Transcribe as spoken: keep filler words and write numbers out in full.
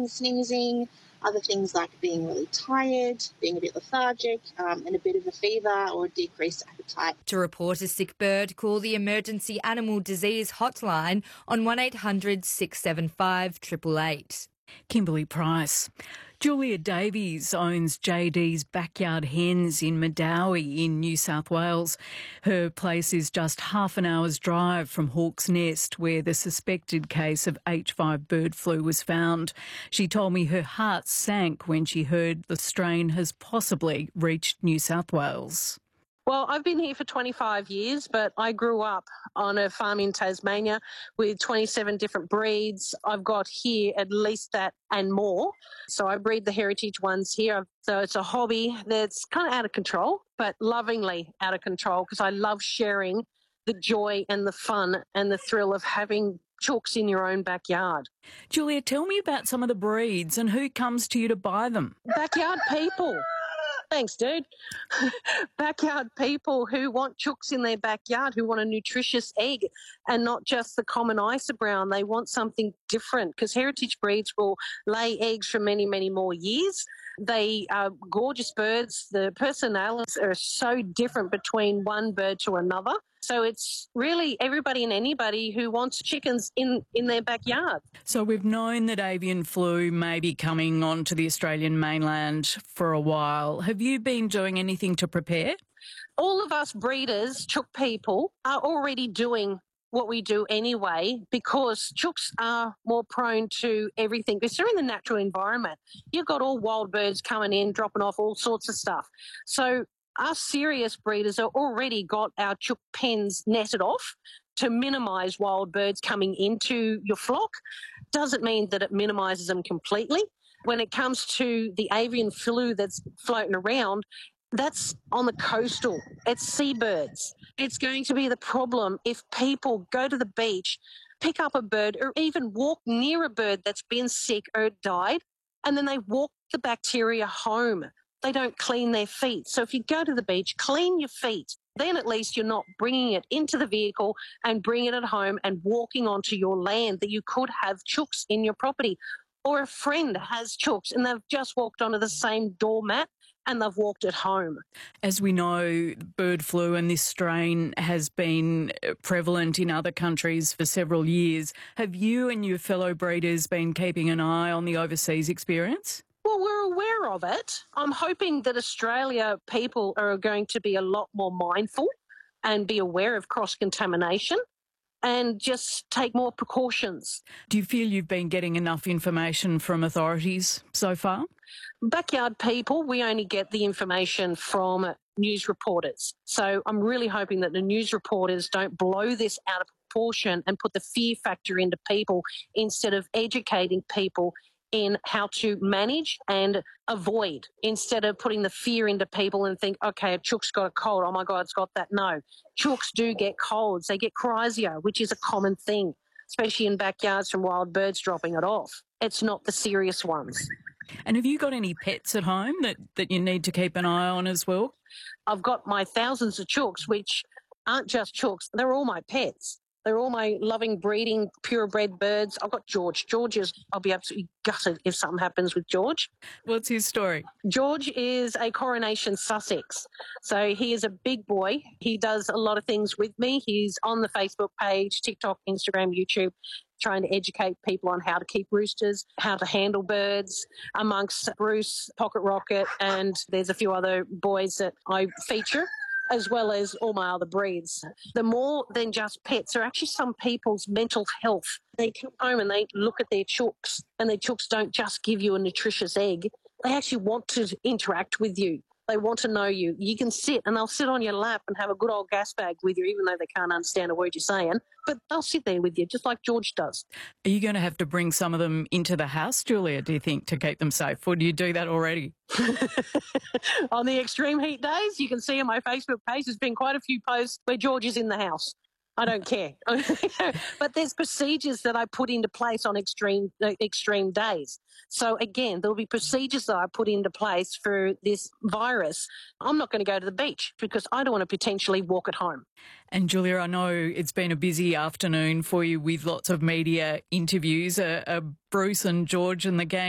coughing, sneezing, other things like being really tired, being a bit lethargic, um, and a bit of a fever or decreased appetite. To report a sick bird, call the Emergency Animal Disease Hotline on one eight hundred six seven five eight eight eight. Kimberly Price. Julia Davies owns J D's Backyard Hens in Medowie in New South Wales. Her place is just half an hour's drive from Hawk's Nest, where the suspected case of H five bird flu was found. She told me her heart sank when she heard the strain has possibly reached New South Wales. Well, I've been here for twenty-five years, but I grew up on a farm in Tasmania with twenty-seven different breeds. I've got here at least that and more. So I breed the heritage ones here. So it's a hobby that's kind of out of control, but lovingly out of control, because I love sharing the joy and the fun and the thrill of having chooks in your own backyard. Julia, tell me about some of the breeds and who comes to you to buy them. Backyard people. Thanks, dude. Backyard people who want chooks in their backyard, who want a nutritious egg and not just the common Isa brown. They want something different, because heritage breeds will lay eggs for many, many more years. They are gorgeous birds. The personalities are so different between one bird to another. So it's really everybody and anybody who wants chickens in, in their backyard. So we've known that avian flu may be coming onto the Australian mainland for a while. Have you been doing anything to prepare? All of us breeders, chook people, are already doing what we do anyway, because chooks are more prone to everything. Because they're in the natural environment. You've got all wild birds coming in, dropping off all sorts of stuff. So us serious breeders have already got our chook pens netted off to minimise wild birds coming into your flock. Doesn't mean that it minimises them completely. When it comes to the avian flu that's floating around, that's on the coastal. It's seabirds. It's going to be the problem if people go to the beach, pick up a bird, or even walk near a bird that's been sick or died, and then they walk the bacteria home. They don't clean their feet. So if you go to the beach, clean your feet. Then at least you're not bringing it into the vehicle and bringing it home and walking onto your land that you could have chooks in your property. Or a friend has chooks and they've just walked onto the same doormat and they've walked it home. As we know, bird flu and this strain has been prevalent in other countries for several years. Have you and your fellow breeders been keeping an eye on the overseas experience? Well, we're aware of it. I'm hoping that Australia people are going to be a lot more mindful and be aware of cross-contamination and just take more precautions. Do you feel you've been getting enough information from authorities so far? Backyard people, we only get the information from news reporters. So I'm really hoping that the news reporters don't blow this out of proportion and put the fear factor into people instead of educating people in how to manage and avoid, instead of putting the fear into people and think, okay, a chook's got a cold, oh my God, it's got that. No, chooks do get colds. They get chrysia, which is a common thing, especially in backyards from wild birds dropping it off. It's not the serious ones. And have you got any pets at home that, that you need to keep an eye on as well? I've got my thousands of chooks, which aren't just chooks, they're all my pets. They're all my loving, breeding, purebred birds. I've got George. George is, I'll be absolutely gutted if something happens with George. What's his story? George is a Coronation Sussex. So he is a big boy. He does a lot of things with me. He's on the Facebook page, TikTok, Instagram, YouTube, trying to educate people on how to keep roosters, how to handle birds, amongst Bruce, Pocket Rocket, and there's a few other boys that I feature, as well as all my other breeds. The more than just pets are actually some people's mental health. They come home and they look at their chooks, and their chooks don't just give you a nutritious egg. They actually want to interact with you. They want to know you. You can sit and they'll sit on your lap and have a good old gas bag with you, even though they can't understand a word you're saying. But they'll sit there with you, just like George does. Are you going to have to bring some of them into the house, Julia, do you think, to keep them safe? Or do you do that already? On the extreme heat days, you can see on my Facebook page, there's been quite a few posts where George is in the house. I don't care. But there's procedures that I put into place on extreme uh, extreme days. So, again, there'll be procedures that I put into place for this virus. I'm not going to go to the beach because I don't want to potentially walk it home. And, Julia, I know it's been a busy afternoon for you with lots of media interviews. Uh, uh, Bruce and George and the gang